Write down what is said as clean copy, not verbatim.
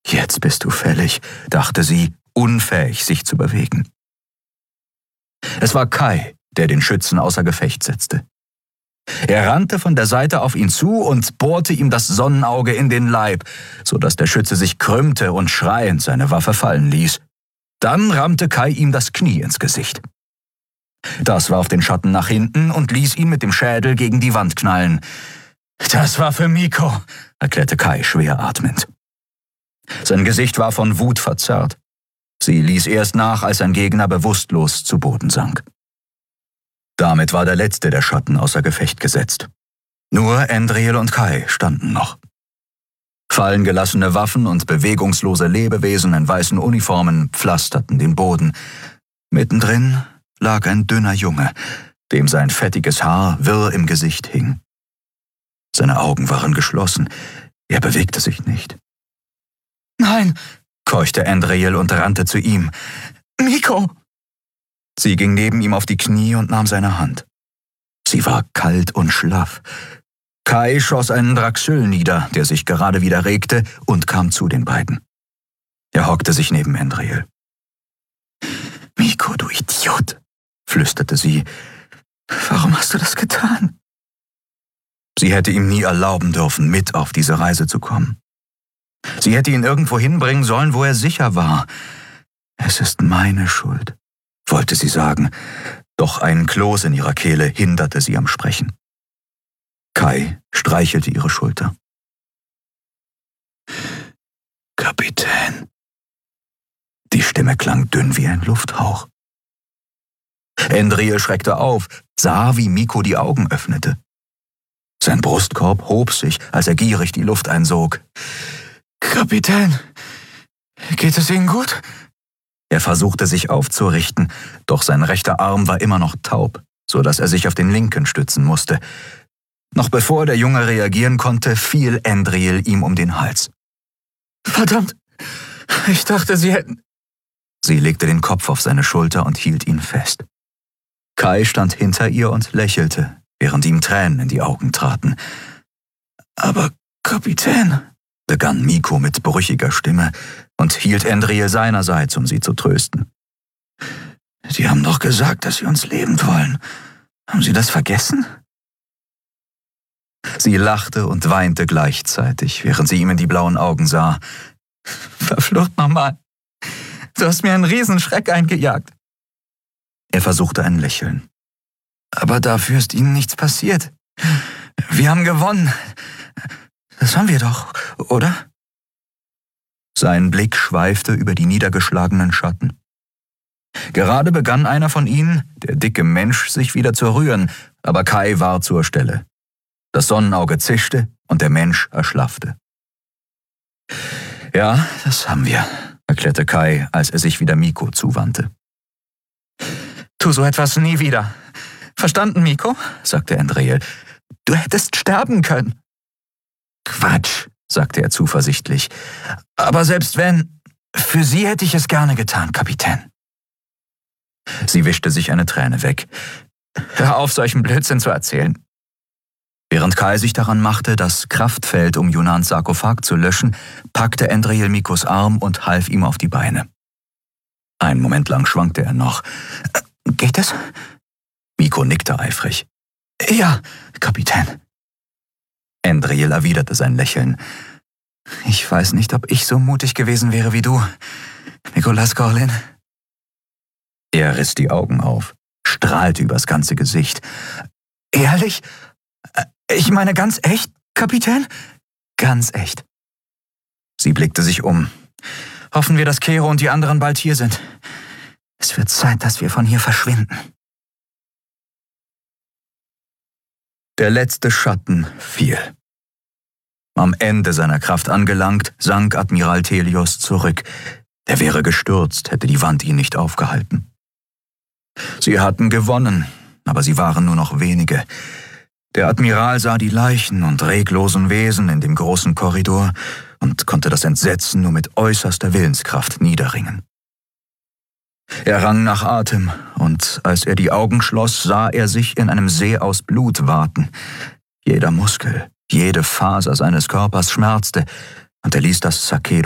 Jetzt bist du fällig, dachte sie, unfähig, sich zu bewegen. Es war Kai, der den Schützen außer Gefecht setzte. Er rannte von der Seite auf ihn zu und bohrte ihm das Sonnenauge in den Leib, so dass der Schütze sich krümmte und schreiend seine Waffe fallen ließ. Dann rammte Kai ihm das Knie ins Gesicht. Das warf den Schatten nach hinten und ließ ihn mit dem Schädel gegen die Wand knallen. »Das war für Miko«, erklärte Kai schwer atmend. Sein Gesicht war von Wut verzerrt. Sie ließ erst nach, als sein Gegner bewusstlos zu Boden sank. Damit war der letzte der Schatten außer Gefecht gesetzt. Nur Endriel und Kai standen noch. Fallen gelassene Waffen und bewegungslose Lebewesen in weißen Uniformen pflasterten den Boden. Mittendrin lag ein dünner Junge, dem sein fettiges Haar wirr im Gesicht hing. Seine Augen waren geschlossen, er bewegte sich nicht. »Nein«, keuchte Endriel und rannte zu ihm. »Miko!« Sie ging neben ihm auf die Knie und nahm seine Hand. Sie war kalt und schlaff. Kai schoss einen Draxyl nieder, der sich gerade wieder regte, und kam zu den beiden. Er hockte sich neben Endriel. »Miko, du Idiot«, flüsterte sie. »Warum hast du das getan?« Sie hätte ihm nie erlauben dürfen, mit auf diese Reise zu kommen. Sie hätte ihn irgendwo hinbringen sollen, wo er sicher war. »Es ist meine Schuld«, wollte sie sagen, doch ein Kloß in ihrer Kehle hinderte sie am Sprechen. Kai streichelte ihre Schulter. »Kapitän.« Die Stimme klang dünn wie ein Lufthauch. Endriel schreckte auf, sah, wie Miko die Augen öffnete. Sein Brustkorb hob sich, als er gierig die Luft einsog. »Kapitän, geht es Ihnen gut?« Er versuchte sich aufzurichten, doch sein rechter Arm war immer noch taub, so dass er sich auf den linken stützen musste. Noch bevor der Junge reagieren konnte, fiel Endriel ihm um den Hals. »Verdammt, ich dachte, Sie hätten...« Sie legte den Kopf auf seine Schulter und hielt ihn fest. Kai stand hinter ihr und lächelte, während ihm Tränen in die Augen traten. »Aber Kapitän«, begann Miko mit brüchiger Stimme und hielt Endriel seinerseits, um sie zu trösten. »Sie haben doch gesagt, dass Sie uns lebend wollen. Haben Sie das vergessen?« Sie lachte und weinte gleichzeitig, während sie ihm in die blauen Augen sah. »Verflucht nochmal. Du hast mir einen Riesenschreck eingejagt.« Er versuchte ein Lächeln. »Aber dafür ist Ihnen nichts passiert. Wir haben gewonnen. Das haben wir doch, oder?« Sein Blick schweifte über die niedergeschlagenen Schatten. Gerade begann einer von ihnen, der dicke Mensch, sich wieder zu rühren, aber Kai war zur Stelle. Das Sonnenauge zischte und der Mensch erschlaffte. »Ja, das haben wir«, erklärte Kai, als er sich wieder Miko zuwandte. »Tu so etwas nie wieder. Verstanden, Miko?«, sagte Endriel. »Du hättest sterben können.« »Quatsch«, sagte er zuversichtlich. »Aber selbst wenn, für Sie hätte ich es gerne getan, Kapitän.« Sie wischte sich eine Träne weg. »Hör auf, solchen Blödsinn zu erzählen.« Während Kai sich daran machte, das Kraftfeld um Junans Sarkophag zu löschen, packte Endriel Mikos Arm und half ihm auf die Beine. Einen Moment lang schwankte er noch. »Geht es?« Miko nickte eifrig. »Ja, Kapitän.« Endriel erwiderte sein Lächeln. »Ich weiß nicht, ob ich so mutig gewesen wäre wie du, Nicolas Corlin.« Er riss die Augen auf, strahlte übers ganze Gesicht. »Ehrlich? Ich meine ganz echt, Kapitän? Ganz echt.« Sie blickte sich um. »Hoffen wir, dass Kero und die anderen bald hier sind. Es wird Zeit, dass wir von hier verschwinden.« Der letzte Schatten fiel. Am Ende seiner Kraft angelangt, sank Admiral Thelios zurück. Er wäre gestürzt, hätte die Wand ihn nicht aufgehalten. Sie hatten gewonnen, aber sie waren nur noch wenige. Der Admiral sah die Leichen und reglosen Wesen in dem großen Korridor und konnte das Entsetzen nur mit äußerster Willenskraft niederringen. Er rang nach Atem, und als er die Augen schloss, sah er sich in einem See aus Blut waten. Jeder Muskel, jede Faser seines Körpers schmerzte, und er ließ das Sakedo